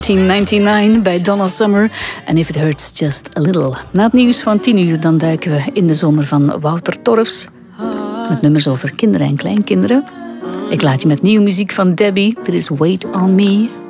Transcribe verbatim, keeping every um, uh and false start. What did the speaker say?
negentien negenennegentig bij Donna Summer en If It Hurts Just A Little. Na het nieuws van tien uur dan duiken we in de zomer van Wouter Torfs met nummers over kinderen en kleinkinderen. Ik laat je met nieuwe muziek van Debbie. Dit is Wait On Me.